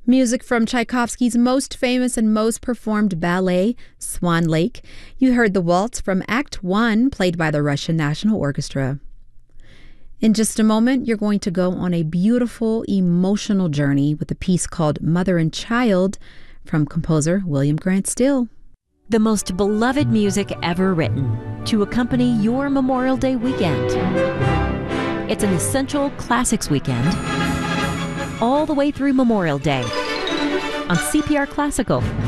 Music from Tchaikovsky's most famous and most performed ballet, Swan Lake. You heard the waltz from Act 1, played by the Russian National Orchestra. In just a moment, you're going to go on a beautiful, emotional journey with a piece called Mother and Child from composer William Grant Still. The most beloved music ever written to accompany your Memorial Day weekend. It's an essential classics weekend all the way through Memorial Day on CPR Classical.